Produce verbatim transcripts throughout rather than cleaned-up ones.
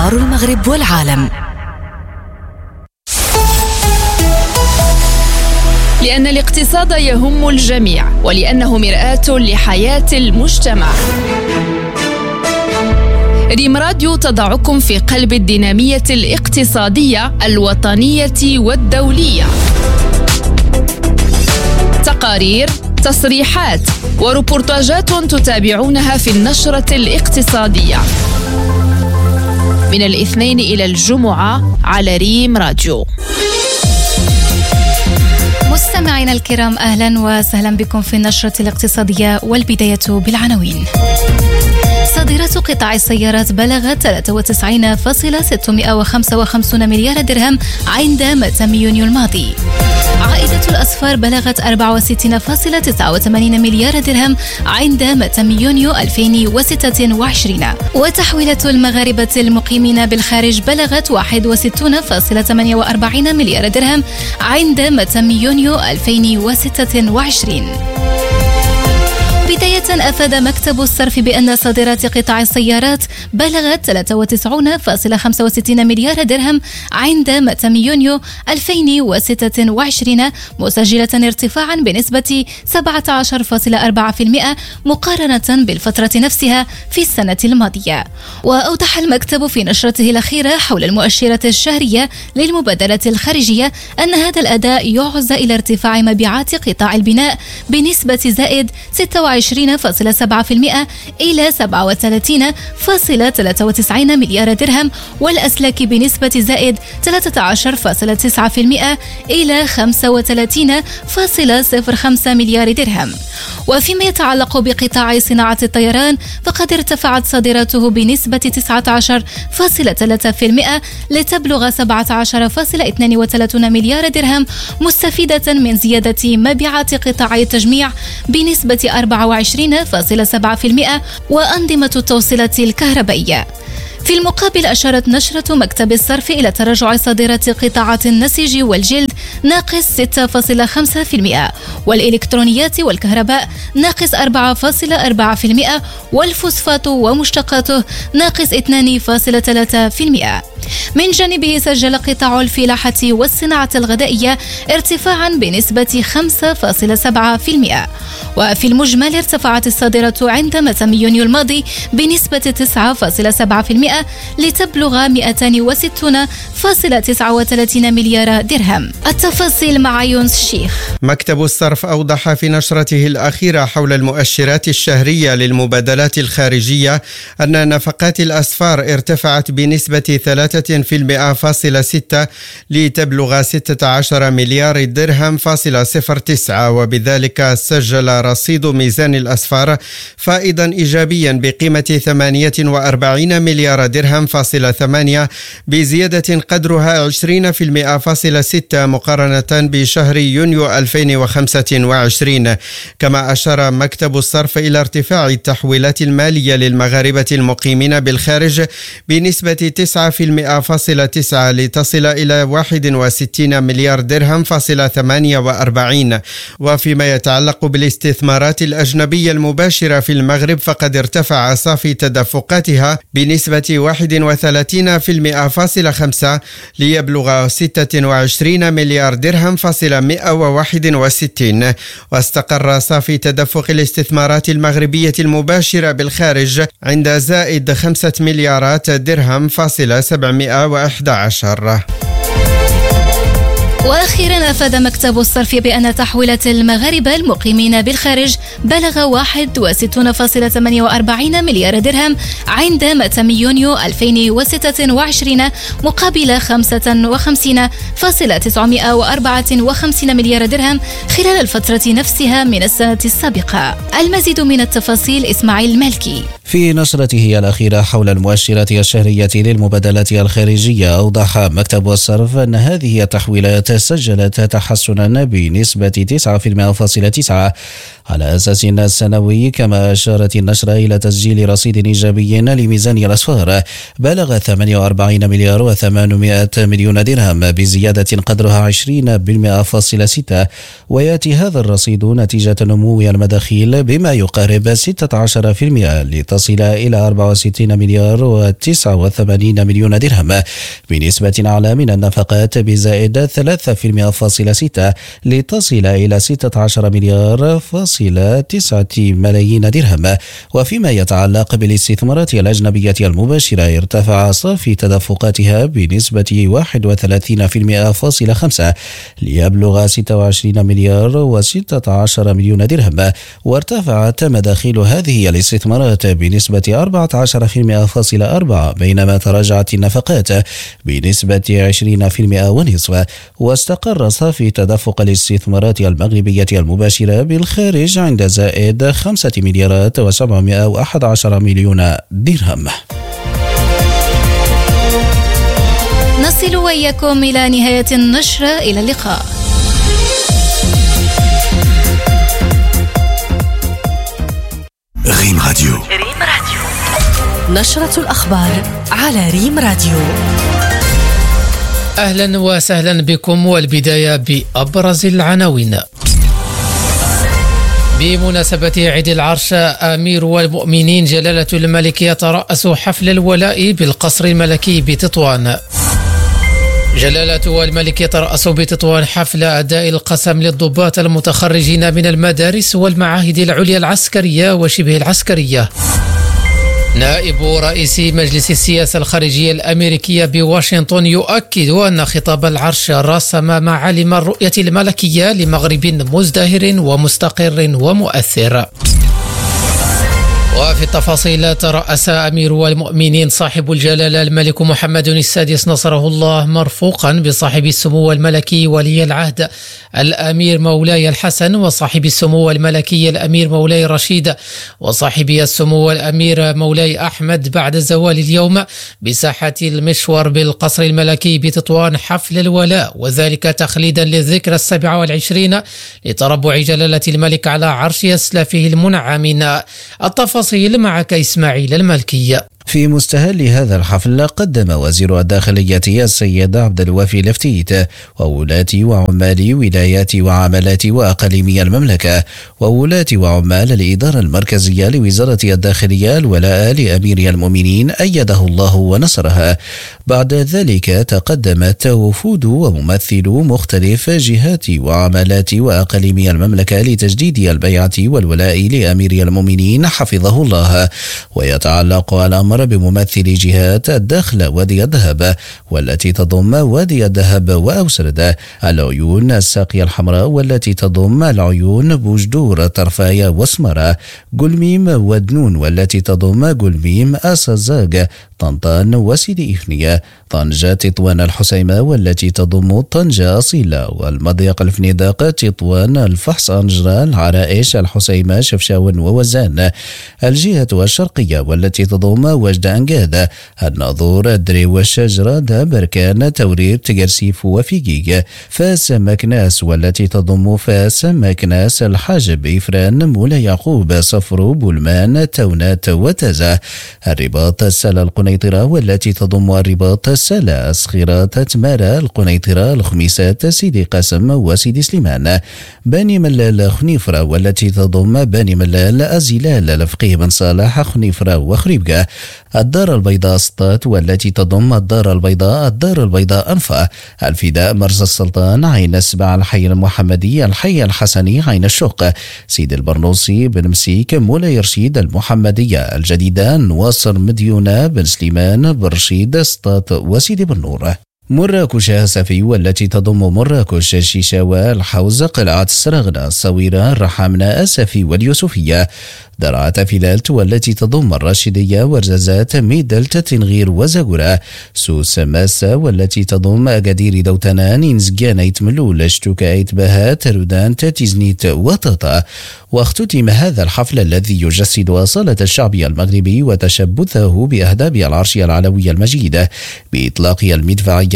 أخبار المغرب والعالم. لأن الاقتصاد يهم الجميع ولأنه مرآة لحياة المجتمع. ريم راديو تضعكم في قلب الدينامية الاقتصادية الوطنية والدولية. تقارير، تصريحات وريبورتاجات تتابعونها في النشرة الاقتصادية من الاثنين إلى الجمعة على ريم راديو. مستمعينا الكرام، أهلا وسهلا بكم في النشرة الاقتصادية، والبداية بالعناوين. صادرات قطاع السيارات بلغت ثلاثة وتسعين فاصلة ستمائة وخمسة وخمسين مليار درهم عند متم يونيو الماضي. عائدة الأسفار بلغت أربعة وستين فاصلة تسعة وثمانين مليار درهم عند متم يونيو ألفين وستة وعشرين. وتحويلة المغاربة المقيمين بالخارج بلغت واحد وستين فاصلة ثمانية وأربعين مليار درهم عند متم يونيو ألفين وستة وعشرين. بداية، أفاد مكتب الصرف بأن صادرات قطاع السيارات بلغت ثلاثة وتسعين فاصلة خمسة وستين مليار درهم عند متم يونيو ألفين وستة وعشرين، مسجلة ارتفاعا بنسبة سبعة عشر فاصلة أربعة بالمئة مقارنة بالفترة نفسها في السنة الماضية. وأوضح المكتب في نشرته الأخيرة حول المؤشرات الشهرية للمبادلات الخارجية أن هذا الأداء يعز إلى ارتفاع مبيعات قطاع البناء بنسبة زائد ستة وعشرين فاصلة سبعة بالمئة إلى سبعة وثلاثين فاصلة ثلاثة وتسعين مليار درهم، والأسلاك بنسبة زائد ثلاثة عشر فاصلة تسعة بالمئة إلى خمسة وثلاثين فاصلة صفر خمسة مليار درهم. وفيما يتعلق بقطاع صناعة الطيران، فقد ارتفعت صادراته بنسبة تسعة عشر فاصلة ثلاثة بالمئة لتبلغ سبعة عشر فاصلة اثنين وثلاثين مليار درهم، مستفيدة من زيادة مبيعات قطاع التجميع بنسبة أربعة وعشرين فاصلة سبعة بالمئة وأنظمة التوصيلات الكهربائية. في المقابل، أشارت نشرة مكتب الصرف إلى تراجع صادرات قطاعات النسيج والجلد ناقص ستة فاصلة خمسة بالمئة، والإلكترونيات والكهرباء ناقص أربعة فاصلة أربعة بالمئة، والفوسفات ومشتقاته ناقص اثنين فاصلة ثلاثة بالمئة. من جانبه، سجل قطاع الفلاحة والصناعة الغذائية ارتفاعا بنسبة خمسة فاصلة سبعة بالمئة. وفي المجمل، ارتفعت الصادرات عند متم يونيو الماضي بنسبة تسعة فاصلة سبعة بالمئة لتبلغ مئتين وستين فاصلة تسعة وثلاثين مليار درهم. التفاصيل مع يونس الشيخ. مكتب الصرف أوضح في نشرته الأخيرة حول المؤشرات الشهرية للمبادلات الخارجية أن نفقات الأسفار ارتفعت بنسبة ثلاثة بالمئة فاصلة ستة لتبلغ ستة عشر مليار درهم فاصلة صفر تسعة، وبذلك سجل رصيد ميزان الأسفار فائضا إيجابيا بقيمة ثمانية وأربعين مليار درهم فاصلة ثمانية، بزيادة قدرها عشرين بالمئة فاصلة ستة مقارنة بشهر يونيو ألفين وخمسة وعشرين. كما أشار مكتب الصرف إلى ارتفاع التحويلات المالية للمغاربة المقيمين بالخارج بنسبة تسعة بالمئة فاصلة تسعة لتصل إلى واحد وستين مليار درهم فاصلة ثمانية وأربعين. وفيما يتعلق بالاستثمارات الأجنبية المباشرة في المغرب، فقد ارتفع صافي تدفقاتها بنسبة واحد وثلاثين بالمئة فاصلة خمسة ليبلغ ستة وعشرين مليار درهم فاصلة مئة وواحد وستين. واستقر صافي تدفق الاستثمارات المغربية المباشرة بالخارج عند زائد خمسة مليارات درهم فاصلة سبعمئة وأحد عشر. وأخيرا، أفاد مكتب الصرف بأن تحويلات المغاربة المقيمين بالخارج بلغ واحد وستين فاصلة ثمانية وأربعين مليار درهم عند متم يونيو ألفين وستة وعشرين، مقابل خمسة وخمسين فاصلة تسعمائة وأربعة وخمسين مليار درهم خلال الفترة نفسها من السنة السابقة. المزيد من التفاصيل إسماعيل المالكي. في نشرته الأخيرة حول المؤشرات الشهرية للمبادلات الخارجية، أوضح مكتب الصرف أن هذه التحويلات سجلت تحسنا بنسبة تسعة فاصلة تسعة على أساس سنوي. كما أشارت النشرة إلى تسجيل رصيد إيجابي لميزان الأسفار بلغ ثمانية وأربعين مليار وثمانمائة مليون درهم، بزيادة قدرها عشرين بالمئة فاصلة ستة، ويأتي هذا الرصيد نتيجة نمو المداخيل بما يقارب ستة عشر بالمئة لتصل تصل إلى أربعة وستين مليار وتسعة وثمانين مليون درهم بنسبة أعلى من النفقات بزائد ثلاثة فاصلة ستة لتصل إلى ستة عشر مليار فاصل تسعة ملايين درهم. وفيما يتعلق بالاستثمارات الأجنبية المباشرة ارتفع صافي تدفقاتها بنسبة واحد وثلاثين فاصلة خمسة ليبلغ ستة وعشرين مليار وستة عشر مليون درهم، وارتفعت مداخيل هذه الاستثمارات بنسبة أربعة عشر فاصلة أربعة بينما تراجعت النفقات بنسبة عشرين ونصف. واستقر صافي تدفق الاستثمارات المغربية المباشرة بالخارج عند زائد خمسة مليارات وسبعمائة وأحد عشر مليون درهم. نصل وإياكم إلى نهاية النشرة، إلى اللقاء. ريم راديو. ريم راديو. نشرة الأخبار على ريم راديو. أهلا وسهلا بكم، والبداية بأبرز العناوين. بمناسبة عيد العرش، أمير المؤمنين جلالة الملك يترأس حفل الولاء بالقصر الملكي بتطوان. جلالة الملك يترأس بتطوان حفل أداء القسم للضباط المتخرجين من المدارس والمعاهد العليا العسكرية وشبه العسكرية. نائب رئيس مجلس السياسة الخارجية الأمريكية بواشنطن يؤكد أن خطاب العرش رسم معالم الرؤية الملكية لمغرب مزدهر ومستقر ومؤثر. وفي التفاصيل، ترأس أمير المؤمنين صاحب الجلالة الملك محمد السادس نصره الله مرفوقا بصاحب السمو الملكي ولي العهد الأمير مولاي الحسن، وصاحب السمو الملكي الأمير مولاي رشيد، وصاحب السمو الأمير مولاي أحمد بعد زوال اليوم بساحة المشور بالقصر الملكي بتطوان حفل الولاء، وذلك تخليدا للذكرى السابعة والعشرين لتربع جلالة الملك على عرش أسلافه المنعمين. التفاصيل معك إسماعيل الملكي. في مستهل هذا الحفل، قدم وزير الداخلية السيد عبد الوافي لفتيت وولاة وعمال ولايات وعملات وأقاليم المملكة وولاة وعمال الإدارة المركزية لوزارة الداخلية الولاء لأمير المؤمنين أيده الله ونصرها. بعد ذلك تقدمت وفود وممثلو مختلف جهات وعملات وأقاليم المملكة لتجديد البيعة والولاء لأمير المؤمنين حفظه الله. ويتعلق الأمر بممثل جهات الداخل وادي الذهب والتي تضم وادي الذهب وأوسرد، العيون الساقية الحمراء والتي تضم العيون بوجدور طرفايا وسمرة، قلميم ودنون والتي تضم قلميم أسازاق طنطان وسيدي إفنية، طنجة تطوان الحسيمة والتي تضم طنجة أصيلة، والمضيق الفنيدق تطوان الفحص أنجرة العرائش الحسيمة شفشاون ووزان، الجهة الشرقية والتي تضم وجد أنقاذ، الناظور الدري والشجرة دا بركان تورير تقرسيف وفيقيق، فاس مكناس والتي تضم فاس مكناس الحاجب إفران مولا يعقوب صفر بولمان تونات وتزا، الرباط السلا القنيطرة والتي تضم الرباط السلا أسخيرات تمارا القنيطرة الخميسات سيدي قاسم وسيدي سليمان، بني ملال خنيفرة والتي تضم بني ملال أزيلال الفقيه بن صالح خنيفرة وخريبقة، الدار البيضاء سطات والتي تضم الدار البيضاء الدار البيضاء أنفا، الفداء مرز السلطان عين السبع الحي المحمدي الحي الحسني عين الشوق، سيد البرنوسي بن مسيك مولاي رشيد المحمدية الجديدة نواصر مديونة بن سليمان برشيد سطات وسيدي بن نور. مراكش سفي والتي تضم مراكش شيشاوى الحوز قلعة السرغنة الصويرة الرحامنة السفي واليوسفية، درعة فلالت والتي تضم الراشدية ورزازات ميدلت تنغير وزاقرة، سوس ماسة والتي تضم أقادير دوتنان إنزقان ايتملول اشتوكا ايتباها ترودان تتزنيت وطاطا. واختتم هذا الحفل الذي يجسد أصالة الشعب المغربي وتشبثه بأهداب العرش العلوي المجيد بإطلاق المدفعية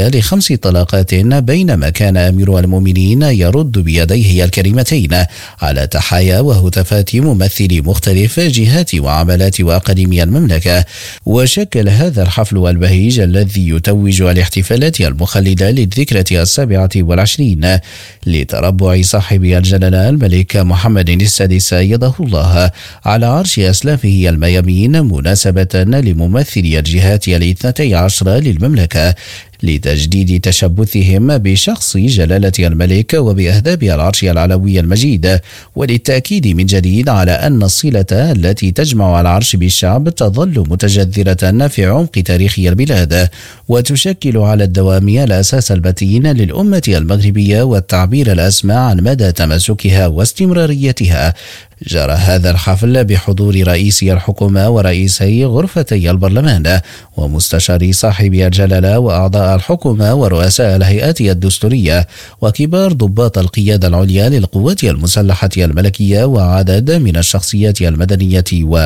الملكية لخمس طلقات، بينما كان أمير المؤمنين يرد بيديه الكريمتين على تحايا وهتافات ممثلي مختلف جهات وعملات وأقاليم المملكة. وشكل هذا الحفل البهيج الذي يتوج الاحتفالات المخلدة للذكرى السابعة والعشرين لتربع صاحب الجلالة الملك محمد السادس أيده الله على عرش أسلافه الميامين مناسبة لممثلي الجهات الاثنتي عشر للمملكة لتجديد تشبثهم بشخص جلالة الملك وبأهداب العرش العلوي المجيد، وللتأكيد من جديد على أن الصلة التي تجمع العرش بالشعب تظل متجذرة في عمق تاريخ البلاد، وتشكل على الدوام الأساس المتين للأمة المغربية والتعبير الأسمى عن مدى تماسكها واستمراريتها. جرى هذا الحفل بحضور رئيس الحكومة ورئيسي غرفتي البرلمان ومستشاري صاحب الجلالة وأعضاء الحكومة ورؤساء الهيئات الدستورية وكبار ضباط القيادة العليا للقوات المسلحة الملكية وعدد من الشخصيات المدنية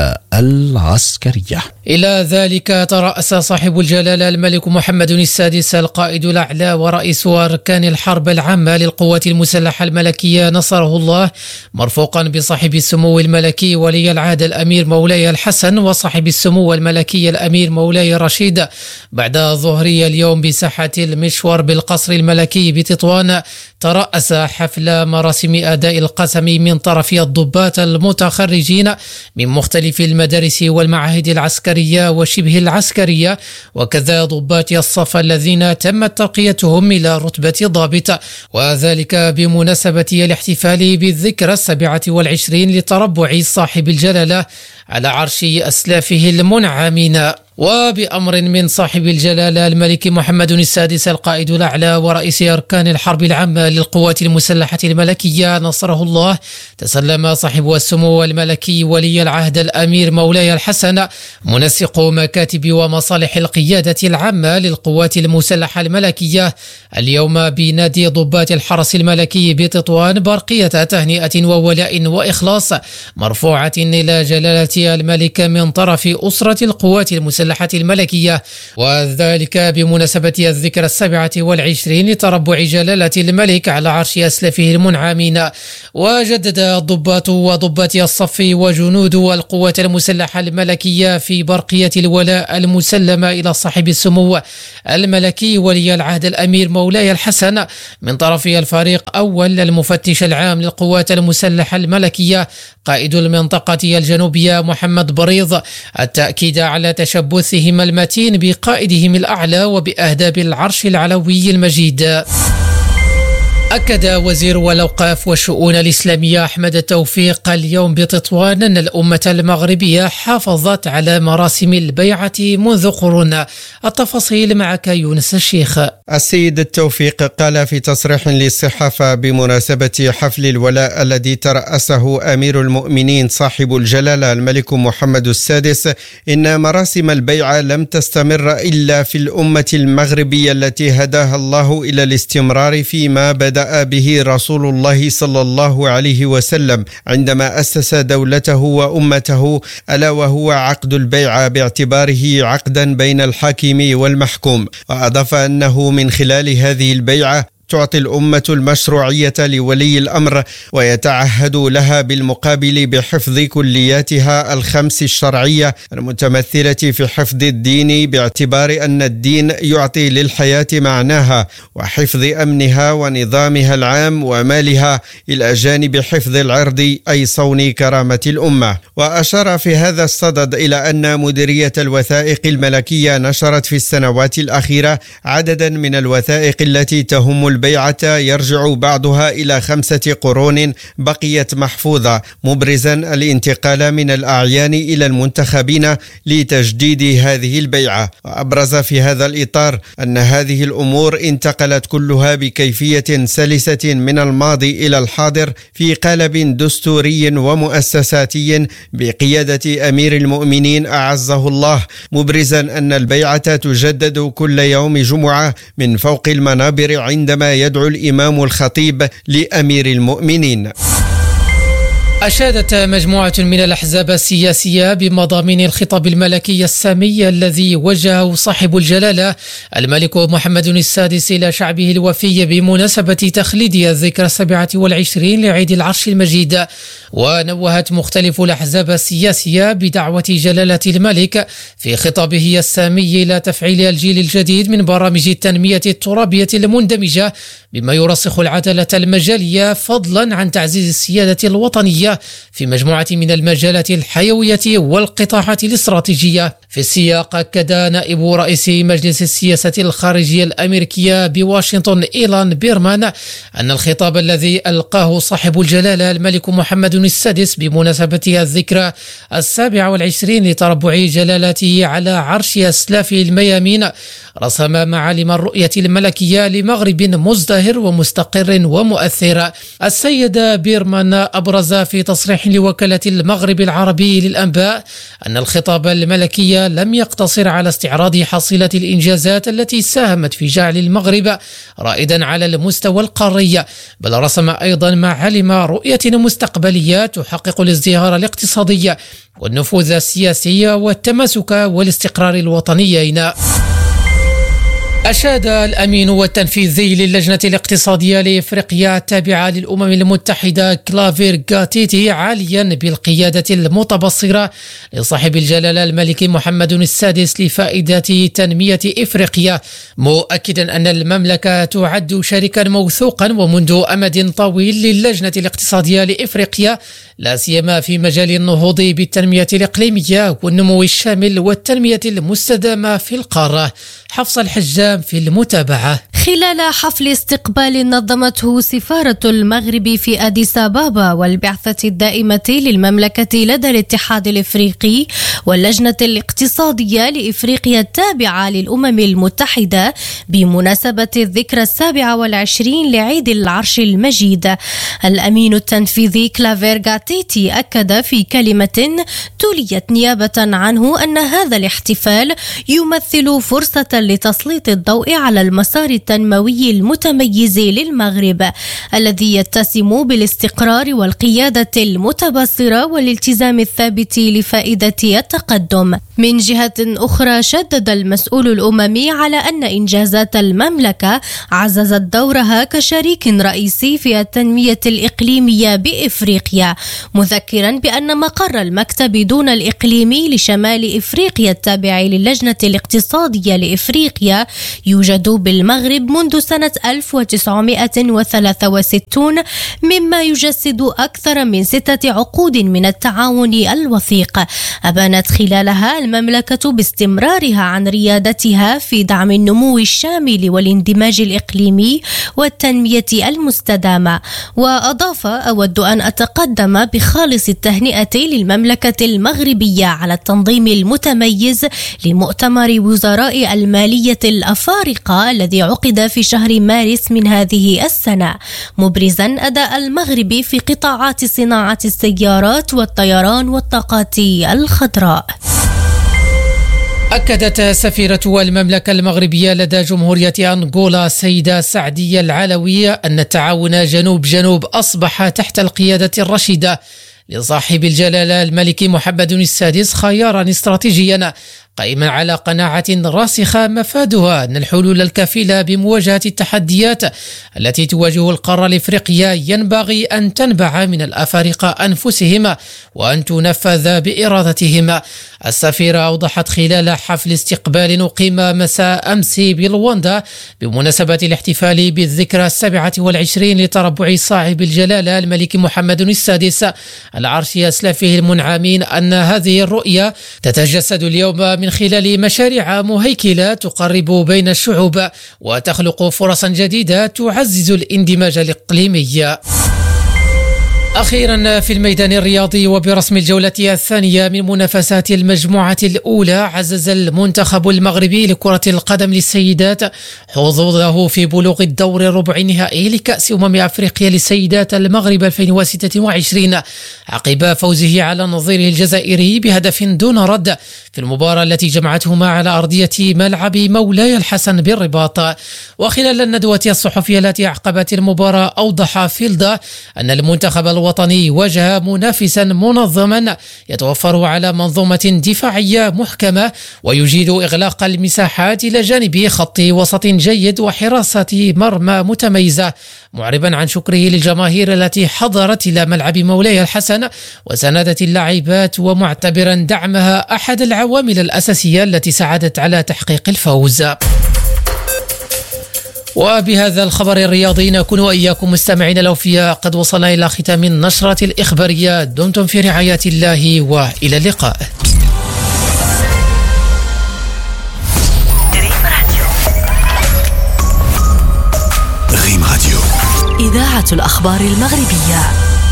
والعسكرية. إلى ذلك ترأس صاحب الجلالة الملك محمد السادس القائد الأعلى ورئيس أركان الحرب العامة للقوات المسلحة الملكية نصره الله، مرفوقا بصاحب السمو الملكي ولي العهد الأمير مولاي الحسن وصاحب السمو الملكي الأمير مولاي رشيد، بعد ظهري اليوم بساحة المشور بالقصر الملكي بتطوان، ترأس حفل مراسم أداء القسم من طرف الضباط المتخرجين من مختلف المدارس والمعاهد العسكرية وشبه العسكرية، وكذا ضباط الصف الذين تمت ترقيتهم إلى رتبة ضابط، وذلك بمناسبة الاحتفال بالذكرى السابعة والعشرين لتربع صاحب الجلالة على عرش أسلافه المنعمين. وبأمر من صاحب الجلالة الملك محمد السادس القائد الأعلى ورئيس أركان الحرب العامة للقوات المسلحة الملكية نصره الله، تسلم صاحب السمو الملكي ولي العهد الأمير مولاي الحسن منسق مكاتب ومصالح القيادة العامة للقوات المسلحة الملكية اليوم بنادي ضباط الحرس الملكي بتطوان برقية تهنئة وولاء وإخلاص مرفوعة إلى جلالة الملك من طرف أسرة القوات المسلحة الملكية، وذلك بمناسبة الذكرى السابعة والعشرين لتربع جلالة الملك على عرش أسلافه المنعمين. وجدد الضباط وضباط الصف وجنود القوات المسلحة الملكية في برقية الولاء المسلمة إلى صاحب السمو الملكي ولي العهد الأمير مولاي الحسن من طرف الفريق أول المفتش العام للقوات المسلحة الملكية قائد المنطقة الجنوبية محمد بريض التأكيد على تشبثهم المتين بقائدهم الأعلى وبأهداب العرش العلوي المجيد. أكد وزير الأوقاف والشؤون الإسلامية أحمد التوفيق اليوم بتطوان أن الأمة المغربية حافظت على مراسم البيعة منذ قرون. التفاصيل معك يونس الشيخ. السيد التوفيق قال في تصريح للصحافة بمناسبة حفل الولاء الذي ترأسه أمير المؤمنين صاحب الجلالة الملك محمد السادس إن مراسم البيعة لم تستمر إلا في الأمة المغربية التي هداها الله إلى الاستمرار فيما بدأ به رسول الله صلى الله عليه وسلم عندما أسس دولته وأمته، ألا وهو عقد البيعة باعتباره عقدا بين الحاكم والمحكوم. وأضاف أنه من خلال هذه البيعة تعطي الأمة المشروعية لولي الأمر ويتعهد لها بالمقابل بحفظ كلياتها الخمس الشرعية المتمثلة في حفظ الدين باعتبار أن الدين يعطي للحياة معناها وحفظ أمنها ونظامها العام ومالها إلى جانب حفظ العرض أي صون كرامة الأمة. وأشار في هذا الصدد إلى أن مديرية الوثائق الملكية نشرت في السنوات الأخيرة عددا من الوثائق التي تهم البيعة يرجع بعضها إلى خمسة قرون بقيت محفوظة، مبرزا الانتقال من الأعيان إلى المنتخبين لتجديد هذه البيعة. وأبرز في هذا الإطار أن هذه الأمور انتقلت كلها بكيفية سلسة من الماضي إلى الحاضر في قالب دستوري ومؤسساتي بقيادة أمير المؤمنين أعزه الله، مبرزا أن البيعة تجدد كل يوم جمعة من فوق المنابر عندما يدعو الإمام الخطيب لأمير المؤمنين. أشادت مجموعة من الأحزاب السياسية بمضامين الخطاب الملكي السامي الذي وجهه صاحب الجلالة الملك محمد السادس إلى شعبه الوفي بمناسبة تخليد الذكرى السابعة والعشرين لعيد العرش المجيد. ونوهت مختلف الأحزاب السياسية بدعوة جلالة الملك في خطابه السامي إلى تفعيل الجيل الجديد من برامج التنمية الترابية المندمجة بما يرسخ العدالة المجالية فضلا عن تعزيز السيادة الوطنية في مجموعة من المجالات الحيوية والقطاعات الاستراتيجية. في السياق أكد نائب رئيس مجلس السياسة الخارجية الأمريكية بواشنطن إيلان بيرمان أن الخطاب الذي ألقاه صاحب الجلالة الملك محمد السادس بمناسبة الذكرى السابعة والعشرين لتربع جلالته على عرش أسلافه الميامين رسم معالم الرؤية الملكية لمغرب مزدهر ومستقر ومؤثر. السيد بيرمان أبرز في تصريح لوكالة المغرب العربي للأنباء أن الخطاب الملكي لم يقتصر على استعراض حصيلة الإنجازات التي ساهمت في جعل المغرب رائدا على المستوى القاري، بل رسم أيضا معالم رؤية مستقبلية تحقق الازدهار الاقتصادي والنفوذ السياسي والتماسك والاستقرار الوطنيين. أشاد الأمين والتنفيذي للجنة الاقتصادية لإفريقيا التابعة للأمم المتحدة كلافير غاتيتي عاليا بالقيادة المتبصرة لصاحب الجلالة الملك محمد السادس لفائدة تنمية إفريقيا، مؤكدا أن المملكة تعد شريكا موثوقا ومنذ أمد طويل للجنة الاقتصادية لإفريقيا، لا سيما في مجال النهوض بالتنمية الإقليمية والنمو الشامل والتنمية المستدامة في القارة. حفص الحجام في المتابعة. خلال حفل استقبال نظمته سفارة المغرب في أديس أبابا والبعثة الدائمة للمملكة لدى الاتحاد الإفريقي واللجنة الاقتصادية لإفريقيا التابعة للأمم المتحدة بمناسبة الذكرى السابعة والعشرين لعيد العرش المجيد، الأمين التنفيذي كلافير غاتيتي أكد في كلمة تليت نيابة عنه أن هذا الاحتفال يمثل فرصة لتسليط الضوء على المسار التنموي المتميز للمغرب الذي يتسم بالاستقرار والقيادة المتبصرة والالتزام الثابت لفائدة التقدم. من جهة أخرى شدد المسؤول الأممي على أن إنجازات المملكة عززت دورها كشريك رئيسي في التنمية الإقليمية بإفريقيا، مذكرا بأن مقر المكتب دون الإقليمي لشمال إفريقيا التابع للجنة الاقتصادية لإفريقيا يوجد بالمغرب منذ سنة ألف وتسعمائة وثلاثة وستين، مما يجسد أكثر من ستة عقود من التعاون الوثيق. أبانت خلالها المملكة باستمرارها عن ريادتها في دعم النمو الشامل والاندماج الإقليمي والتنمية المستدامة. وأضاف: أود أن أتقدم بخالص التهنئة للمملكة المغربية على التنظيم المتميز لمؤتمر وزراء المالية الأفارقة الذي عقد في شهر مارس من هذه السنة، مبرزا أداء المغرب في قطاعات صناعة السيارات والطيران والطاقات الخضراء. أكدت سفيرة المملكة المغربية لدى جمهورية أنغولا السيدة سعدية العلوي أن التعاون جنوب جنوب أصبح تحت القيادة الرشيدة لصاحب الجلالة الملك محمد السادس خيارا استراتيجيا قائما على قناعة راسخة مفادها أن الحلول الكفيلة بمواجهة التحديات التي تواجه القارة الإفريقية ينبغي أن تنبع من الأفارقة أنفسهم وأن تنفذ بإرادتهم. السفيرة أوضحت خلال حفل استقبال أقيم مساء أمس بلواندا بمناسبة الاحتفال بالذكرى السابعة والعشرين لتربع صاحب الجلالة الملك محمد السادس العرش أسلافه المنعمين أن هذه الرؤية تتجسد اليوم من خلال مشاريع مهيكلة تقرب بين الشعوب وتخلق فرصا جديدة تعزز الاندماج الإقليمي. أخيرا في الميدان الرياضي وبرسم الجولة الثانية من منافسات المجموعة الأولى، عزز المنتخب المغربي لكرة القدم للسيدات حظوظه في بلوغ الدور الربع النهائي لكأس أمم أفريقيا للسيدات المغرب ألفين وستة وعشرين عقب فوزه على نظيره الجزائري بهدف دون رد في المباراة التي جمعتهما على أرضية ملعب مولاي الحسن بالرباط. وخلال الندوة الصحفية التي أعقبت المباراة أوضح فيلدا أن المنتخب الوطني واجه منافسا منظما يتوفر على منظومة دفاعية محكمة ويجيد إغلاق المساحات إلى جانب خط وسط جيد وحراسة مرمى متميزة، معربا عن شكره للجماهير التي حضرت إلى ملعب مولاي الحسن وساندت اللاعبات، ومعتبرا دعمها أحد العوامل الأساسية التي ساعدت على تحقيق الفوز. وبهذا الخبر الرياضي نكون وإياكم مستمعين الأوفياء قد وصلنا إلى ختام النشرة الإخبارية. دمتم في رعاية الله وإلى اللقاء. ريم راديو إذاعة الأخبار المغربية.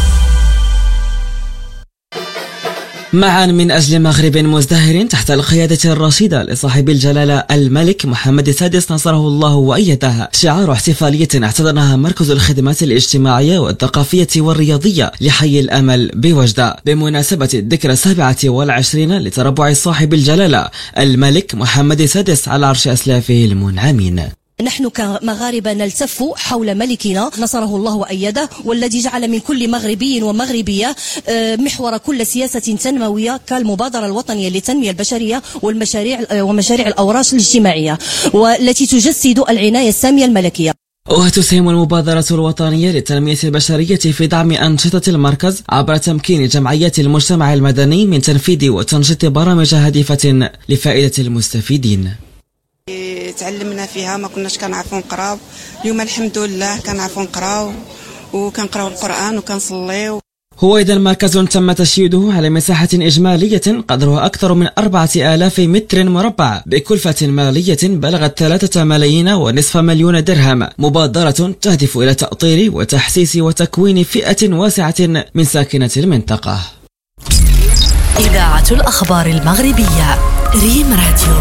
معا من أجل مغرب مزدهر تحت القيادة الرشيدة لصاحب الجلالة الملك محمد السادس نصره الله وأيده، شعار احتفالية اعتضنها مركز الخدمات الاجتماعية والثقافية والرياضية لحي الأمل بوجدة بمناسبة الذكرى السابعة والعشرين لتربع صاحب الجلالة الملك محمد السادس على عرش أسلافه المنعمين. نحن كمغاربة نلتف حول ملكنا نصره الله وأيده، والذي جعل من كل مغربي ومغربية محور كل سياسة تنموية كالمبادرة الوطنية للتنمية البشرية والمشاريع ومشاريع الأوراش الاجتماعية، والتي تجسد العناية السامية الملكية. وتسهم المبادرة الوطنية للتنمية البشرية في دعم أنشطة المركز عبر تمكين جمعيات المجتمع المدني من تنفيذ وتنشيط برامج هادفة لفائدة المستفيدين. تعلمنا فيها، ما كناش كنعرفوا نقراو، اليوم الحمد لله كنعرفوا نقراو وكنقراو القرآن وكنصليو. هو إذا مركز تم تشييده على مساحة إجمالية قدرها أكثر من أربعة آلاف متر مربع بكلفة مالية بلغت ثلاثة ملايين ونصف مليون درهم، مبادرة تهدف إلى تأطير وتحسيس وتكوين فئة واسعة من ساكنة المنطقة. إذاعة الأخبار المغربية ريم راديو.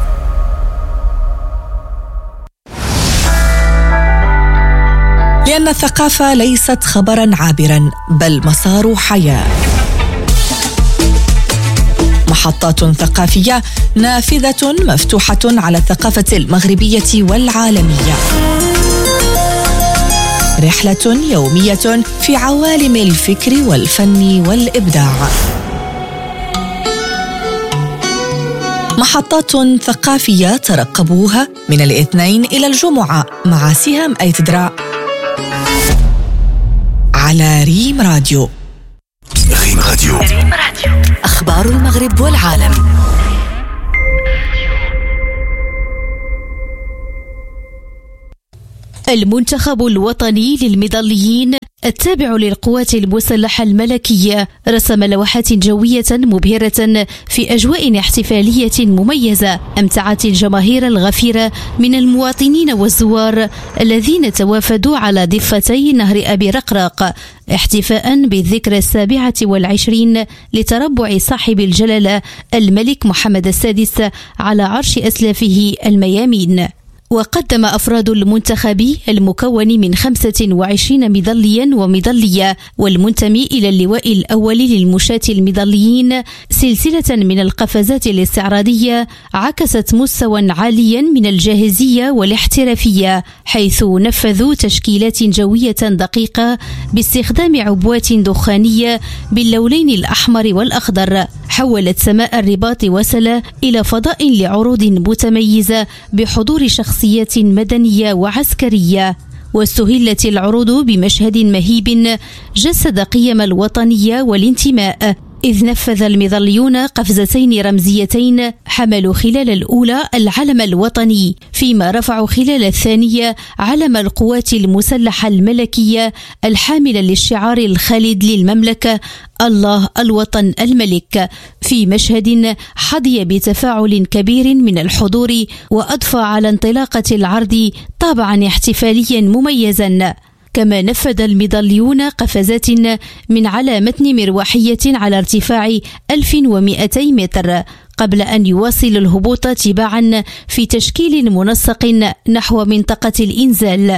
لأن الثقافة ليست خبرا عابرا بل مسار حياة. محطات ثقافية نافذة مفتوحة على الثقافة المغربية والعالمية. رحلة يومية في عوالم الفكر والفن والإبداع. محطات ثقافية ترقبوها من الاثنين إلى الجمعة مع سهام أيتدرا على ريم راديو. ريم راديو. ريم راديو. أخبار المغرب والعالم. المنتخب الوطني للمظليين التابع للقوات المسلحة الملكية رسم لوحات جوية مبهرة في أجواء احتفالية مميزة أمتعت الجماهير الغفيرة من المواطنين والزوار الذين توافدوا على ضفتي نهر أبي رقراق احتفاء بالذكرى السابعة والعشرين لتربع صاحب الجلالة الملك محمد السادس على عرش أسلافه الميامين. وقدم أفراد المنتخب المكون من خمسة وعشرين مظليا ومظلية والمنتمي إلى اللواء الأول للمشاة المظليين سلسلة من القفزات الاستعراضية عكست مستوى عاليا من الجاهزية والاحترافية، حيث نفذوا تشكيلات جوية دقيقة باستخدام عبوات دخانية باللونين الأحمر والأخضر، حولت سماء الرباط وسلا إلى فضاء لعروض متميزة بحضور شخصيات مدنية وعسكرية. واستهلت العروض بمشهد مهيب جسد قيم الوطنية والانتماء، إذ نفذ المظليون قفزتين رمزيتين حملوا خلال الأولى العلم الوطني، فيما رفعوا خلال الثانية علم القوات المسلحة الملكية الحامل للشعار الخالد للمملكة الله الوطن الملك، في مشهد حظي بتفاعل كبير من الحضور وأضفى على انطلاقة العرض طابعا احتفاليا مميزا. كما نفذ المظليون قفزات من على متن مروحية على ارتفاع ألف ومئتي متر قبل أن يواصل الهبوط تباعا في تشكيل منسق نحو منطقة الإنزال.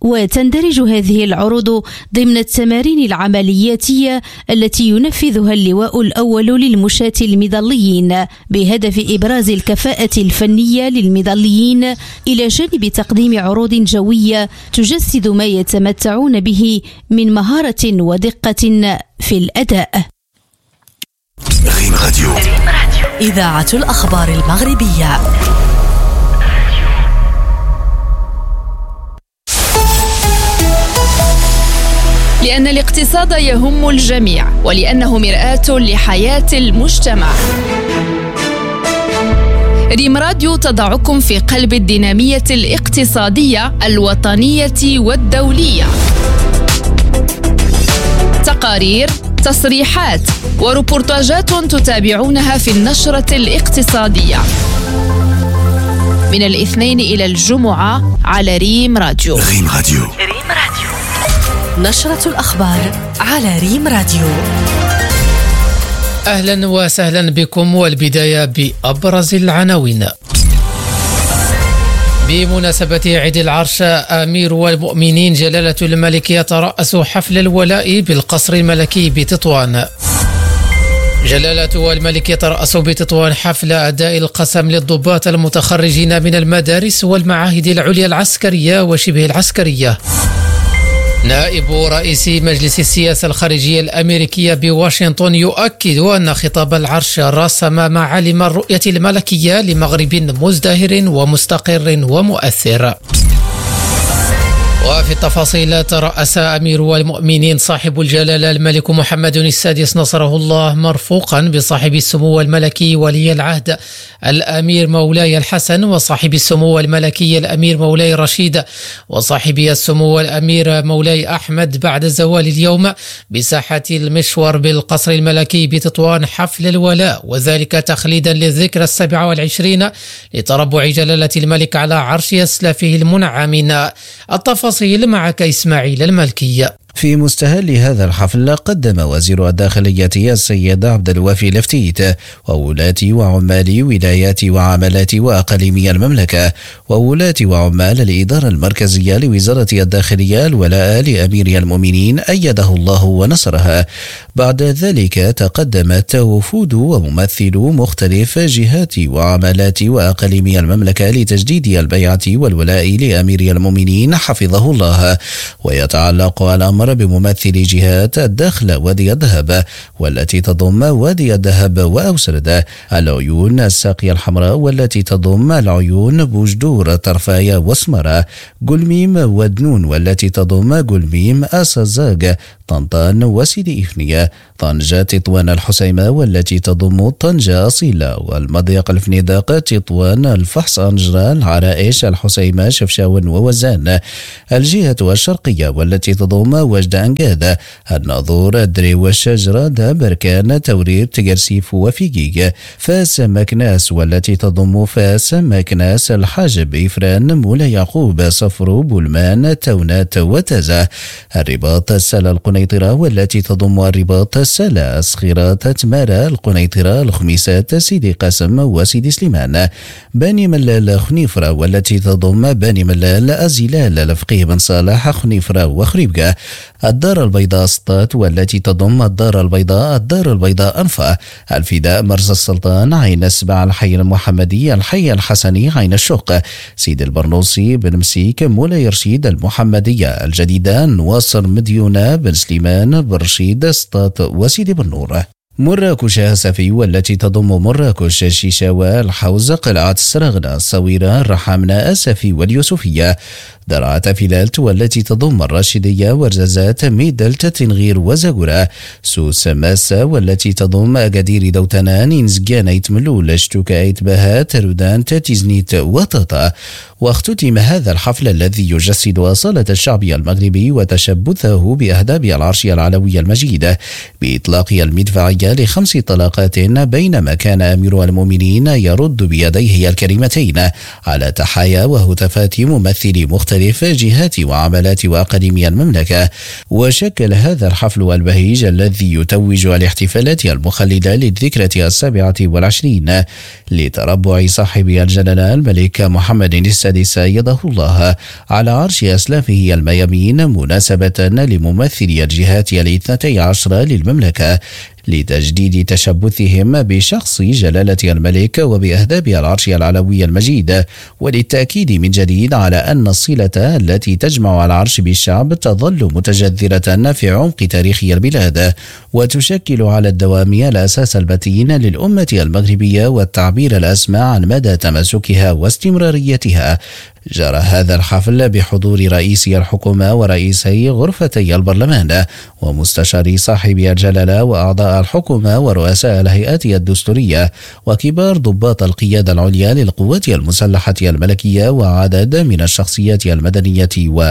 وتندرج هذه العروض ضمن التمارين العملياتية التي ينفذها اللواء الأول للمشاة المظليين بهدف إبراز الكفاءة الفنية للمظليين إلى جانب تقديم عروض جوية تجسد ما يتمتعون به من مهارة ودقة في الأداء. ريم راديو، إذاعة الأخبار المغربية. لأن الاقتصاد يهم الجميع ولأنه مرآة لحياة المجتمع. ريم راديو تضعكم في قلب الدينامية الاقتصادية الوطنية والدولية. تقارير، تصريحات وريبورتاجات تتابعونها في النشرة الاقتصادية من الاثنين إلى الجمعة على ريم راديو. ريم راديو، ريم راديو، نشرة الأخبار على ريم راديو. أهلا وسهلا بكم، والبداية بأبرز العناوين. بمناسبة عيد العرش، أمير المؤمنين جلالة الملك يترأس حفل الولاء بالقصر الملكي بتطوان. جلالة الملك يترأس بتطوان حفل أداء القسم للضباط المتخرجين من المدارس والمعاهد العليا العسكرية وشبه العسكرية. نائب رئيس مجلس السياسة الخارجية الأمريكية بواشنطن يؤكد أن خطاب العرش رسم معالم الرؤية الملكية لمغرب مزدهر ومستقر ومؤثر. وفي التفاصيل، ترأس أمير المؤمنين صاحب الجلالة الملك محمد السادس نصره الله مرفوقا بصاحب السمو الملكي ولي العهد الأمير مولاي الحسن وصاحب السمو الملكي الأمير مولاي رشيد وصاحب السمو الأمير مولاي أحمد بعد زوال اليوم بساحة المشور بالقصر الملكي بتطوان حفل الولاء، وذلك تخليدا للذكرى السابعة والعشرين لتربع جلالة الملك على عرش أسلافه المنعمين. التفاصيل معك إسماعيل الملكي. في مستهل هذا الحفل، قدم وزير الداخلية السيد عبد الوافي لفتيت وولاة وعمال ولايات وعملات وأقاليم المملكة وولاة وعمال الإدارة المركزية لوزارة الداخلية الولاء لأمير المؤمنين أيده الله ونصرها. بعد ذلك تقدمت وفود وممثلو مختلف جهات وعملات وأقاليم المملكة لتجديد البيعة والولاء لأمير المؤمنين حفظه الله. ويتعلق الأمر بممثل جهات الداخل وادي الذهب والتي تضم وادي الذهب وأوسرد، العيون الساقية الحمراء والتي تضم العيون بوجدور طرفايا وسمرة، قلميم ودنون والتي تضم قلميم أسازاق طنطان وسيدي إفنية، طنجة تطوان الحسيمة والتي تضم طنجة أصيلة، والمضيق الفنيدق تطوان الفحص أنجرة العرائش الحسيمة شفشاون ووزان، الجهة الشرقية والتي تضم وجد أنقاذ، الناظور الدري والشجرة دا بركان تورير تقرسيف وفيقيق، فاس مكناس والتي تضم فاس مكناس الحاجب إفران مولا يعقوب صفر بولمان تونات وتزا، الرباط السلا القنيطرة والتي تضم الرباط السلا أسخيرات تمارا القنيطرة الخميسات سيدي قاسم وسيدي سليمان، بني ملال خنيفرة والتي تضم بني ملال أزيلال الفقيه بن صالح خنيفرة وخريبقة، الدار البيضاء سطات والتي تضم الدار البيضاء الدار البيضاء أنفا، الفداء مرز السلطان عين السبع الحي المحمدي الحي الحسني عين الشق، سيد البرنوسي بن مسيك مولاي رشيد المحمدية الجديدة نواصر مديونة بن سليمان برشيد سطات وسيدي بن نور، مراكش هسفي والتي تضم مراكش شيشاوى الحوز قلعة السرغنة الصويرة الرحامنة أسفي واليوسفية، درعة فلالت والتي تضم الراشدية ورزازات ميدلت تنغير وزاقرة، سوس ماسة والتي تضم أقادير دوتنان إنزجان ايتملول اشتوكا ايتباها ترودان تتزنيت وطاطا. واختتم هذا الحفل الذي يجسد أصالة الشعب المغربي وتشبثه بأهداب العرش العلوي المجيد بإطلاق المدفعية الشرعية لخمس طلقات، بينما كان أمير المؤمنين يرد بيديه الكريمتين على تحايا وهتافات ممثلي مختلف جهات وعملات وأقاليم المملكة. وشكل هذا الحفل البهيج الذي يتوج الاحتفالات المخلدة للذكرى السابعة والعشرين لتربع صاحب الجلالة الملك محمد السادس أيده الله على عرش أسلافه الميامين مناسبة لممثلي الجهات الاثنتي عشر للمملكة لتجديد تشبثهم بشخص جلالة الملك وبأهداب العرش العلوي المجيد، وللتأكيد من جديد على أن الصلة التي تجمع العرش بالشعب تظل متجذرة في عمق تاريخ البلاد، وتشكل على الدوام الأساس المتين للأمة المغربية والتعبير الأسمى عن مدى تماسكها واستمراريتها. جرى هذا الحفل بحضور رئيس الحكومة ورئيسي غرفتي البرلمان ومستشاري صاحب الجلالة وأعضاء الحكومة ورؤساء الهيئات الدستورية وكبار ضباط القيادة العليا للقوات المسلحة الملكية وعدد من الشخصيات المدنية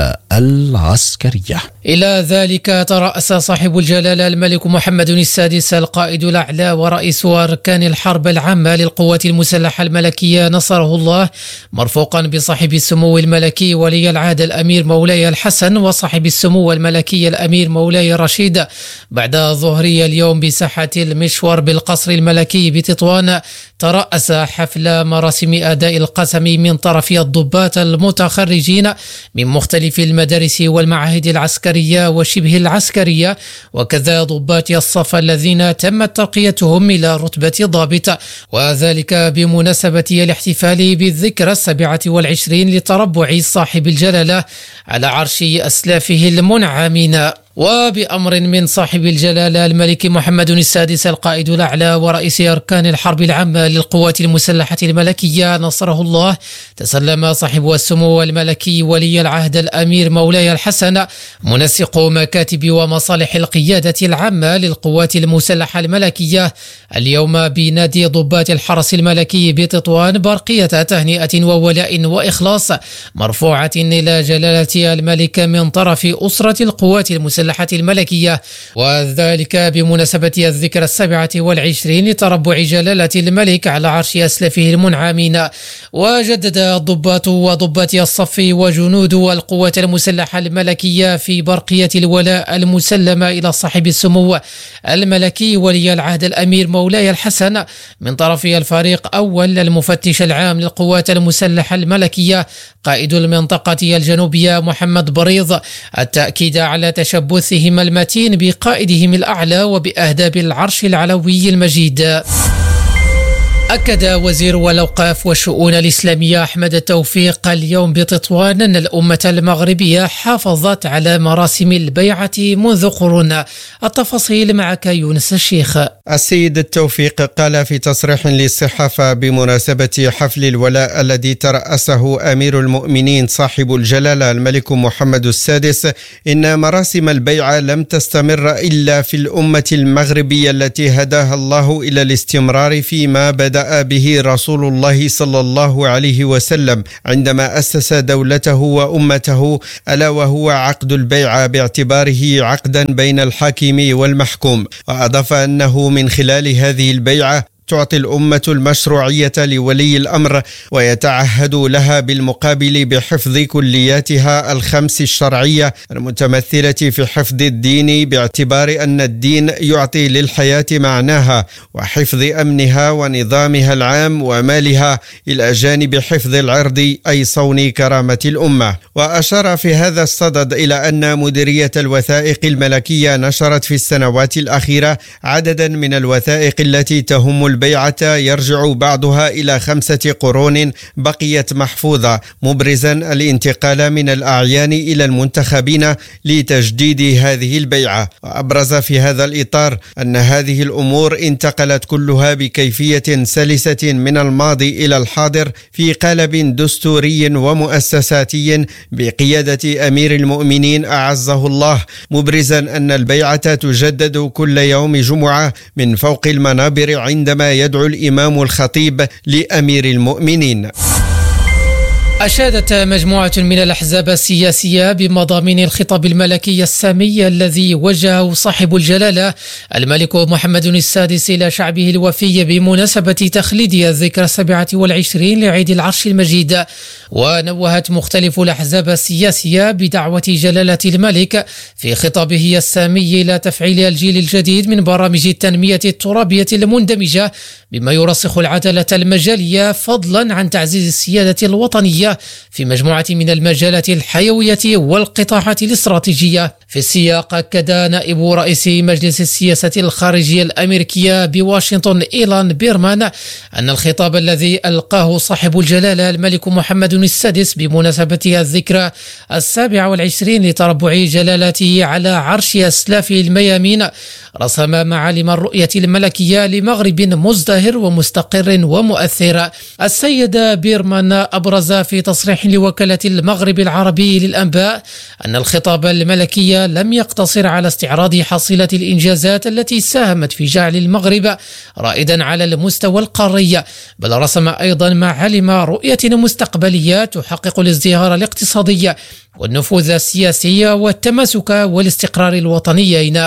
والعسكرية. إلى ذلك ترأس صاحب الجلالة الملك محمد السادس القائد الأعلى ورئيس أركان الحرب العامة للقوات المسلحة الملكية نصره الله، مرفوقا بصاحب السمو الملكي ولي العهد الأمير مولاي الحسن وصاحب السمو الملكي الأمير مولاي رشيد، بعد ظهري اليوم بساحة المشور بالقصر الملكي بتطوان. ترأس حفل مراسم أداء القسم من طرف الضباط المتخرجين من مختلف المدارس والمعاهد العسكرية وشبه العسكرية، وكذا ضباط الصف الذين تمت ترقيتهم إلى رتبة ضابط، وذلك بمناسبة الاحتفال بالذكرى السابعة والعشرين لتربع صاحب الجلالة على عرش أسلافه المنعمين. وبأمر من صاحب الجلالة الملك محمد السادس القائد الأعلى ورئيس أركان الحرب العامة للقوات المسلحة الملكية نصره الله، تسلم صاحب السمو الملكي ولي العهد الأمير مولاي الحسن منسق مكاتب ومصالح القيادة العامة للقوات المسلحة الملكية اليوم بنادي ضباط الحرس الملكي بتطوان برقية تهنئة وولاء وإخلاص مرفوعة إلى جلالة الملك من طرف أسرة القوات المسلحة الملكية، وذلك بمناسبة الذكرى السابعة والعشرين لتربع جلالة الملك على عرش أسلافه المنعمين. وجدد الضباط وضباط الصف وجنود القوات المسلحة الملكية في برقية الولاء المسلمة إلى صاحب السمو الملكي ولي العهد الأمير مولاي الحسن من طرف الفريق أول المفتش العام للقوات المسلحة الملكية قائد المنطقة الجنوبية محمد بريض التأكيد على تشبثهم المتين بقائدهم الأعلى وبأهداب العرش العلوي المجيد. أكد وزير الأوقاف والشؤون الإسلامية أحمد التوفيق اليوم بتطوان أن الأمة المغربية حافظت على مراسم البيعة منذ قرون. التفاصيل معك يونس الشيخ. السيد التوفيق قال في تصريح للصحافة بمناسبة حفل الولاء الذي ترأسه أمير المؤمنين صاحب الجلالة الملك محمد السادس إن مراسم البيعة لم تستمر إلا في الأمة المغربية التي هداها الله إلى الاستمرار فيما بدأ به رسول الله صلى الله عليه وسلم عندما أسس دولته وأمته، ألا وهو عقد البيعة باعتباره عقدا بين الحاكم والمحكوم. وأضاف أنه من خلال هذه البيعة تعطي الأمة المشروعية لولي الأمر ويتعهد لها بالمقابل بحفظ كلياتها الخمس الشرعية المتمثلة في حفظ الدين باعتبار أن الدين يعطي للحياة معناها وحفظ أمنها ونظامها العام ومالها إلى جانب حفظ العرض أي صون كرامة الأمة. وأشار في هذا الصدد إلى أن مديرية الوثائق الملكية نشرت في السنوات الأخيرة عددا من الوثائق التي تهم البيعة يرجع بعضها إلى خمسة قرون بقيت محفوظة، مبرزا الانتقال من الأعيان إلى المنتخبين لتجديد هذه البيعة. وأبرز في هذا الإطار أن هذه الأمور انتقلت كلها بكيفية سلسة من الماضي إلى الحاضر في قالب دستوري ومؤسساتي بقيادة أمير المؤمنين أعزه الله، مبرزا أن البيعة تجدد كل يوم جمعة من فوق المنابر عندما يدعو الإمام الخطيب لأمير المؤمنين. أشادت مجموعة من الأحزاب السياسية بمضامين الخطاب الملكي السامي الذي وجهه صاحب الجلالة الملك محمد السادس إلى شعبه الوفي بمناسبة تخليد الذكرى السابعة والعشرين لعيد العرش المجيد. ونوهت مختلف الأحزاب السياسية بدعوة جلالة الملك في خطابه السامي إلى تفعيل الجيل الجديد من برامج التنمية الترابية المندمجة بما يرسخ العدالة المجالية فضلا عن تعزيز السيادة الوطنية في مجموعة من المجالات الحيوية والقطاعات الاستراتيجية. في السياق أكد نائب رئيس مجلس السياسة الخارجية الأمريكية بواشنطن إيلان بيرمان أن الخطاب الذي ألقاه صاحب الجلالة الملك محمد السادس بمناسبة الذكرى السابعة والعشرين لتربع جلالته على عرش أسلاف الميامين رسم معالم الرؤية الملكية لمغرب مزدهر ومستقر ومؤثر. السيد بيرمان أبرز في تصريح لوكالة المغرب العربي للأنباء أن الخطاب الملكي لم يقتصر على استعراض حصيلة الإنجازات التي ساهمت في جعل المغرب رائدا على المستوى القاري، بل رسم أيضا معالم رؤية مستقبلية تحقق الازدهار الاقتصادي والنفوذ السياسي والتماسك والاستقرار الوطنيين.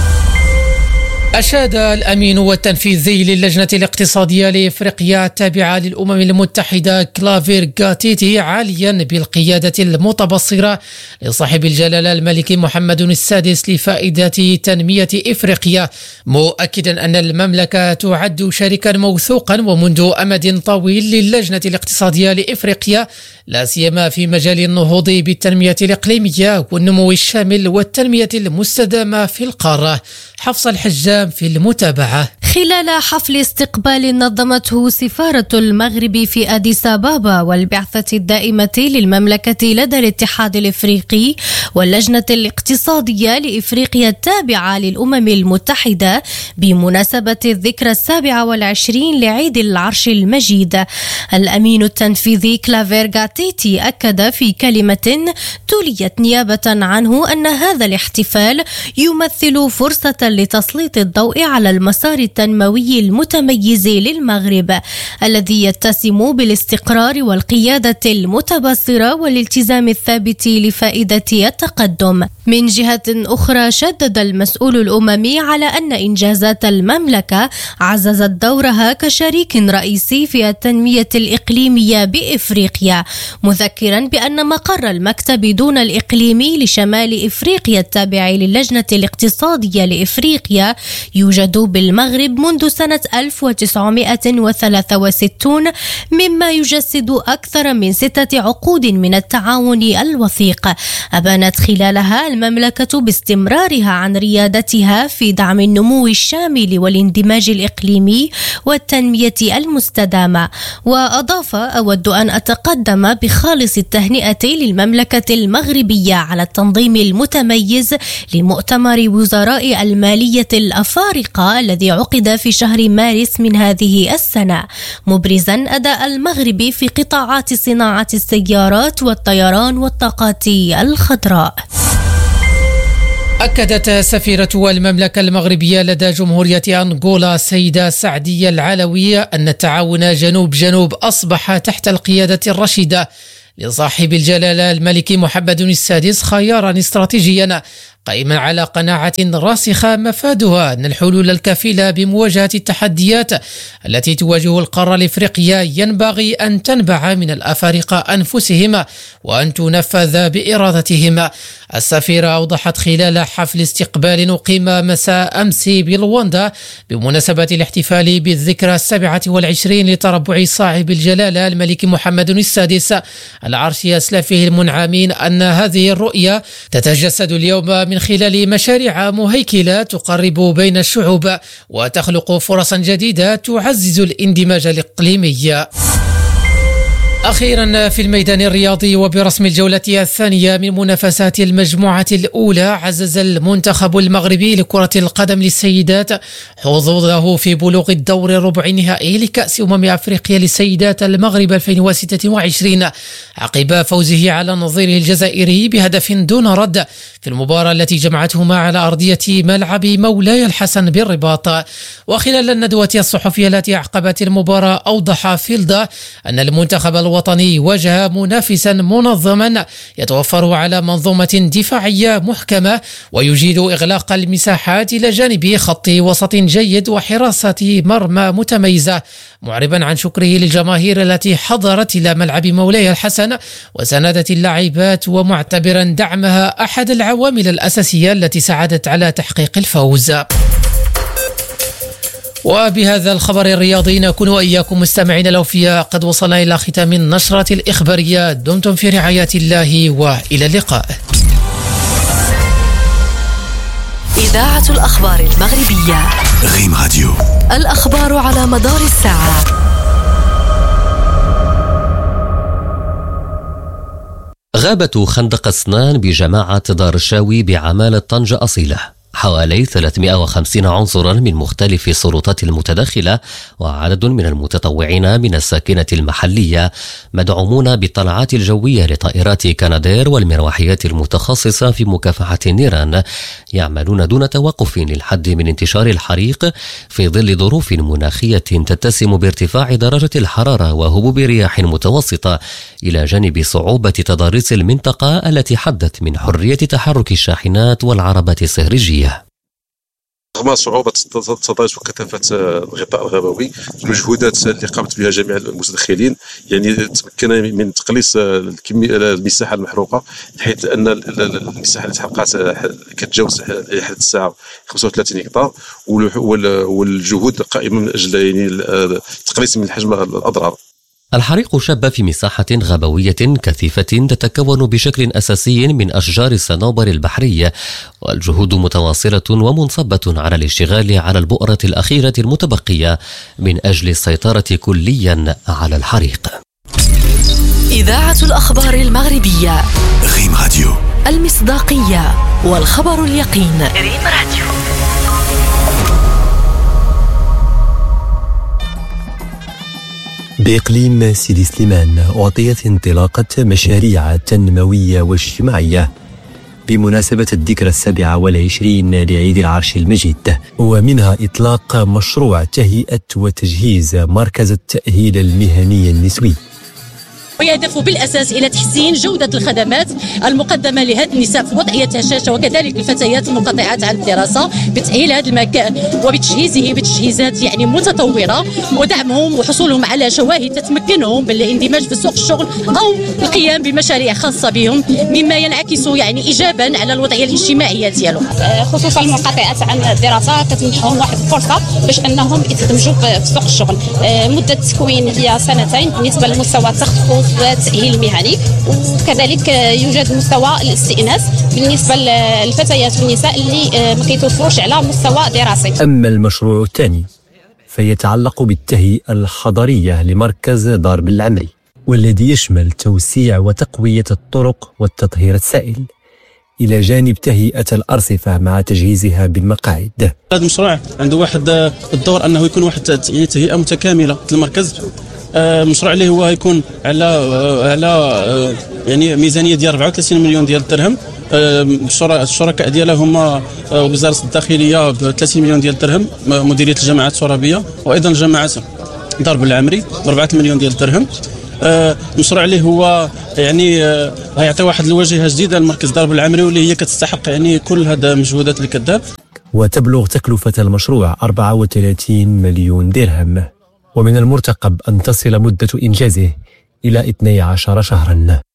أشاد الأمين والتنفيذي للجنة الاقتصادية لإفريقيا التابعة للأمم المتحدة كلافير غاتيتي عاليا بالقيادة المتبصرة لصاحب الجلالة الملك محمد السادس لفائدة تنمية إفريقيا، مؤكدا أن المملكة تعد شريكا موثوقا ومنذ أمد طويل للجنة الاقتصادية لإفريقيا، لا سيما في مجال النهوض بالتنمية الإقليمية والنمو الشامل والتنمية المستدامة في القارة. حفص الحجام في المتابعة. خلال حفل استقبال نظمته سفارة المغرب في أديس أبابا والبعثة الدائمة للمملكة لدى الاتحاد الإفريقي واللجنة الاقتصادية لإفريقيا التابعة للأمم المتحدة بمناسبة الذكرى السابعة والعشرين لعيد العرش المجيد، الأمين التنفيذي كلافير غاتيتي أكد في كلمة تليت نيابة عنه أن هذا الاحتفال يمثل فرصة لتسليط الضوء على المسار التنموي المتميز للمغرب الذي يتسم بالاستقرار والقيادة المتبصرة والالتزام الثابت لفائدة التقدم. من جهة أخرى شدد المسؤول الأممي على أن إنجازات المملكة عززت دورها كشريك رئيسي في التنمية الإقليمية بإفريقيا، مذكرا بأن مقر المكتب دون الإقليمي لشمال إفريقيا التابع للجنة الاقتصادية لإفريقيا يوجد بالمغرب منذ سنة ألف وتسعمائة وثلاثة وستين، مما يجسد أكثر من ستة عقود من التعاون الوثيق. أبانت خلالها المملكة باستمرارها عن ريادتها في دعم النمو الشامل والاندماج الإقليمي والتنمية المستدامة. وأضاف: أود أن أتقدم بخالص التهنئة للمملكة المغربية على التنظيم المتميز لمؤتمر وزراء المالية الأفارقة الذي عقد في شهر مارس من هذه السنة، مبرزا أداء المغرب في قطاعات صناعة السيارات والطيران والطاقات الخضراء. أكدت سفيرة المملكة المغربية لدى جمهورية أنغولا السيدة سعدية العلوية أن التعاون جنوب جنوب أصبح تحت القيادة الرشيدة لصاحب الجلالة الملك محمد السادس خيارا استراتيجيا قائما على قناعة راسخة مفادها أن الحلول الكفيلة بمواجهة التحديات التي تواجه القارة الإفريقية ينبغي أن تنبع من الأفارقة أنفسهم وأن تنفذ بإرادتهم. السفيرة أوضحت خلال حفل استقبال أقيم مساء أمس بلواندا بمناسبة الاحتفال بالذكرى السابعة والعشرين لتربع صاحب الجلالة الملك محمد السادس العرش أسلافه المنعمين أن هذه الرؤية تتجسد اليوم من خلال مشاريع مهيكلة تقرب بين الشعوب وتخلق فرصا جديدة تعزز الاندماج الإقليمي. أخيرا في الميدان الرياضي وبرسم الجولة الثانية من منافسات المجموعة الأولى، عزز المنتخب المغربي لكرة القدم للسيدات حظوظه في بلوغ الدور الربع النهائي لكأس أمم أفريقيا للسيدات المغرب ألفين وستة وعشرين عقب فوزه على نظيره الجزائري بهدف دون رد في المباراة التي جمعتهما على أرضية ملعب مولاي الحسن بالرباط. وخلال الندوة الصحفية التي أعقبت المباراة أوضح فيلدا أن المنتخب الوطني واجه منافسا منظما يتوفر على منظومة دفاعية محكمة ويجيد إغلاق المساحات إلى جانب خط وسط جيد وحراسة مرمى متميزة، معربا عن شكره للجماهير التي حضرت إلى ملعب مولاي الحسن وساندت اللاعبات، ومعتبرا دعمها أحد العوامل الأساسية التي ساعدت على تحقيق الفوز. وبهذا الخبر الرياضي نكون وإياكم مستمعين الأوفياء قد وصلنا إلى ختام النشرة الإخبارية. دمتم في رعاية الله وإلى اللقاء. إذاعة الأخبار المغربية ريم راديو، الأخبار على مدار الساعة. غابة خندق أسنان بجماعة دار الشاوي بعمالة طنجة أصيلة، حوالي ثلاثمائة وخمسين عنصرا من مختلف السلطات المتداخلة وعدد من المتطوعين من الساكنة المحلية مدعومون بالطلعات الجوية لطائرات كنادير والمروحيات المتخصصة في مكافحة النيران، يعملون دون توقف للحد من انتشار الحريق في ظل ظروف مناخية تتسم بارتفاع درجة الحرارة وهبوب رياح متوسطة، إلى جانب صعوبة تضاريس المنطقة التي حدت من حرية تحرك الشاحنات والعربات السهرجية. رغم صعوبة التضاريس وكثافة الغطاء الغابوي، المجهودات اللي قامت بها جميع المتدخلين يعني تمكن من تقليص المساحة المحروقة، حيث أن المساحة التي تحرقت كتجاوز حد الساعة خمسة وثلاثين هكتار، والجهود قائمة من أجل يعني تقليص من حجم الأضرار. الحريق شب في مساحة غابوية كثيفة تتكون بشكل أساسي من أشجار الصنوبر البحرية، والجهود متواصلة ومنصبة على الاشتغال على البؤرة الأخيرة المتبقية من أجل السيطرة كليا على الحريق. إذاعة الأخبار المغربية ريم راديو، المصداقية والخبر اليقين. ريم راديو. بإقليم سيدي سليمان أعطيت انطلاقة مشاريع تنموية واجتماعية بمناسبة الذكرى السابعة والعشرين لعيد العرش المجيد، ومنها إطلاق مشروع تهيئة وتجهيز مركز التأهيل المهني النسوي، ويهدف بالأساس إلى تحسين جودة الخدمات المقدمة لهذه النساء في وضعية هشاشة وكذلك الفتيات المنقطعات عن الدراسة، بتأهيل هذا المكان وبتجهيزه بتجهيزات يعني متطورة، ودعمهم وحصولهم على شواهد تتمكنهم بالاندماج في سوق الشغل أو القيام بمشاريع خاصة بهم، مما ينعكس يعني إيجابا على الوضعية الاجتماعية ديالهم. خصوصا المنقطعات عن الدراسة كتمنحهم واحد الفرصة باش أنهم يتدمجوا في سوق الشغل. مدة التكوين هي سنتين بالنسبة لمستوى التخصص والتأهيل المهني، وكذلك يوجد مستوى الاستئناس بالنسبة للفتيات والنساء اللي ما كيتوفروش على مستوى دراسي. أما المشروع الثاني فيتعلق بالتهيئة الحضرية لمركز دار بالعمري، والذي يشمل توسيع وتقوية الطرق والتطهير السائل إلى جانب تهيئة الأرصفة مع تجهيزها بالمقاعد. هذا المشروع عنده واحد الدور أنه يكون واحد تهيئة متكاملة للمركز. المشروع اللي هو يكون على على يعني ميزانيه ديال أربعة وثلاثين مليون ديال الدرهم. الشركاء ديالها هما وزاره الداخليه ب ثلاثين مليون ديال الدرهم، مديريه الجامعات الترابيه، وايضا جامعه دار بالعمري ب أربعة مليون ديال الدرهم. المشروع اللي هو يعني غيعطي واحد الواجهه جديده لمركز دار بالعمري، واللي هي كتستحق يعني كل هذا المجهودات اللي كدار. وتبلغ تكلفه المشروع أربعة وثلاثين مليون درهم، ومن المرتقب أن تصل مدة إنجازه إلى اثني عشر شهرا.